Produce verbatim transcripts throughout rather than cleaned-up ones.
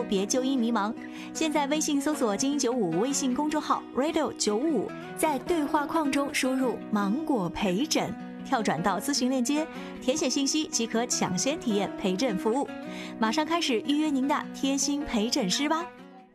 别纠音迷茫。现在微信搜索精英九五微信公众号 radio 九五，在对话框中输入芒果陪诊，跳转到咨询链接，填写信息即可抢先体验陪诊服务。马上开始预约您的贴心陪诊师吧。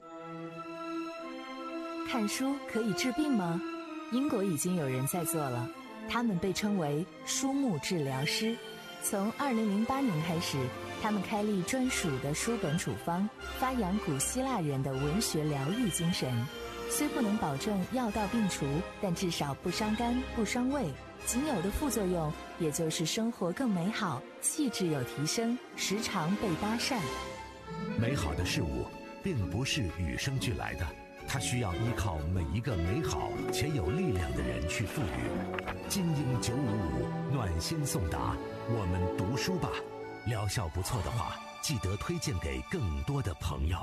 看书可以治病吗？英国已经有人在做了，他们被称为书目治疗师。从二零零八年开始，他们开立专属的书本处方，发扬古希腊人的文学疗愈精神。虽不能保证药到病除，但至少不伤肝不伤胃，仅有的副作用也就是生活更美好，气质有提升，时常被搭讪。 美好的事物并不是与生俱来的，它需要依靠每一个美好且有力量的人去赋予。精英九五五暖心送达，我们读书吧。疗效不错的话，记得推荐给更多的朋友。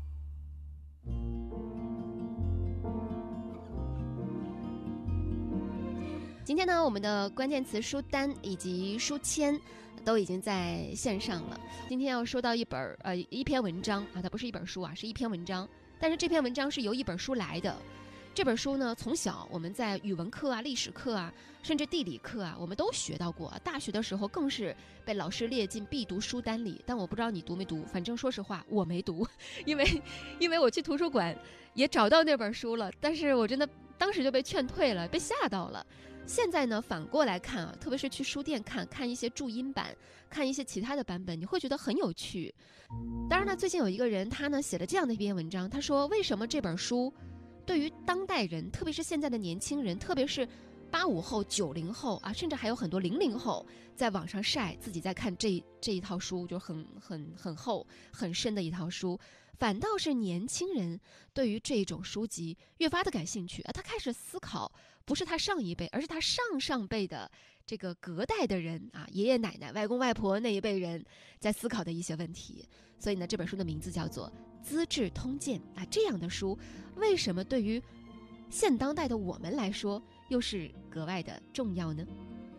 今天呢，我们的关键词书单以及书签都已经在线上了。今天要说到一本呃一篇文章啊，它不是一本书啊，是一篇文章。但是这篇文章是由一本书来的。这本书呢，从小我们在语文课啊、历史课啊，甚至地理课啊，我们都学到过。大学的时候更是被老师列进必读书单里。但我不知道你读没读，反正说实话我没读，因为因为我去图书馆也找到那本书了，但是我真的当时就被劝退了，被吓到了。现在呢，反过来看啊，特别是去书店看看一些注音版，看一些其他的版本，你会觉得很有趣。当然呢，最近有一个人他呢写了这样的一篇文章，他说为什么这本书对于当代人，特别是现在的年轻人，特别是八五后、九零后啊，甚至还有很多零零后，在网上晒自己在看这这一套书，就很很很厚、很深的一套书。反倒是年轻人对于这种书籍越发的感兴趣啊，他开始思考，不是他上一辈，而是他上上辈的这个隔代的人啊，爷爷奶奶、外公外婆那一辈人在思考的一些问题。所以呢，这本书的名字叫做《资治通鉴》啊，这样的书为什么对于现当代的我们来说又是格外的重要呢？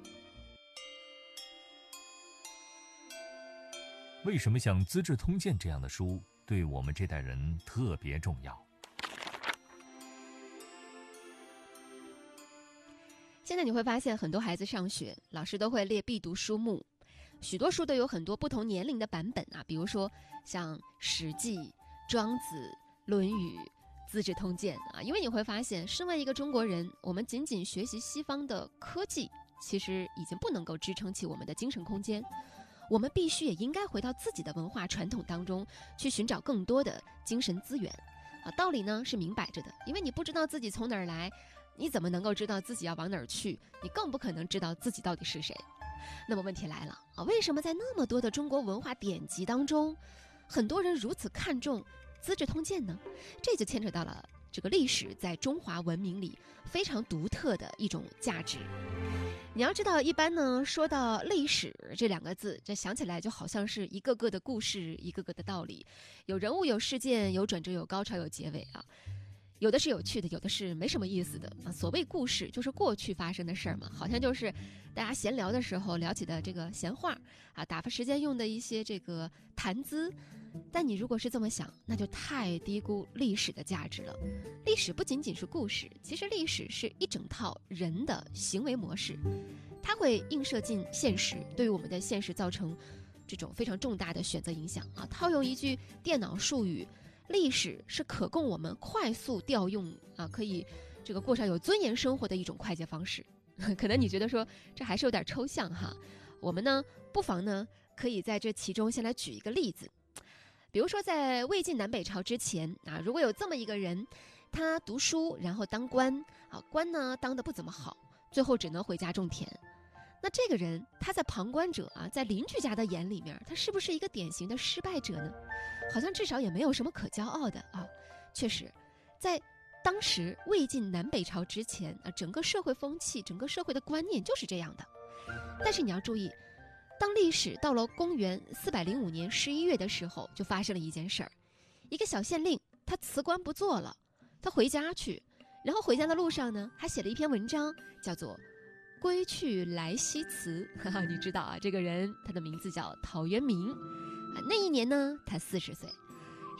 为什么像《资治通鉴》这样的书对我们这代人特别重要？ 现在你会发现，很多孩子上学，老师都会列必读书目，许多书都有很多不同年龄的版本啊，比如说像《史记》、《庄子》、《论语》、《资治通鉴》啊。因为你会发现，身为一个中国人，我们仅仅学习西方的科技，其实已经不能够支撑起我们的精神空间。我们必须也应该回到自己的文化传统当中，去寻找更多的精神资源啊。道理呢是明摆着的，因为你不知道自己从哪儿来，你怎么能够知道自己要往哪儿去？你更不可能知道自己到底是谁。那么问题来了啊，为什么在那么多的中国文化典籍当中，很多人如此看重《资治通鉴》呢？这就牵扯到了这个历史在中华文明里非常独特的一种价值。你要知道，一般呢说到历史这两个字，这想起来就好像是一个个的故事，一个个的道理，有人物有事件，有转折有高潮有结尾啊。有的是有趣的，有的是没什么意思的啊。所谓故事，就是过去发生的事儿嘛，好像就是大家闲聊的时候聊起的这个闲话啊，打发时间用的一些这个谈资。但你如果是这么想，那就太低估历史的价值了。历史不仅仅是故事，其实历史是一整套人的行为模式，它会映射进现实，对于我们的现实造成这种非常重大的选择影响啊。套用一句电脑术语，历史是可供我们快速调用啊，可以这个过上有尊严生活的一种快捷方式。可能你觉得说这还是有点抽象哈，我们呢不妨呢可以在这其中先来举一个例子。比如说在魏晋南北朝之前啊，如果有这么一个人，他读书然后当官啊，官呢当得不怎么好，最后只能回家种田。那这个人他在旁观者啊，在邻居家的眼里面，他是不是一个典型的失败者呢？好像至少也没有什么可骄傲的啊。确实，在当时魏晋南北朝之前啊，整个社会风气，整个社会的观念就是这样的。但是你要注意，当历史到了公元四百零五年十一月的时候，就发生了一件事儿。一个小县令他辞官不做了，他回家去，然后回家的路上呢，还写了一篇文章，叫做归去来兮辞。哈哈，你知道啊，这个人他的名字叫陶渊明啊。那一年呢，他四十岁。